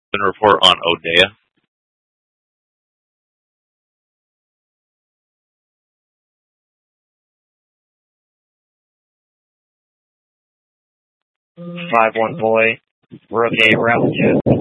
report on Odea. 5-1 boy. Rook 8, route 2.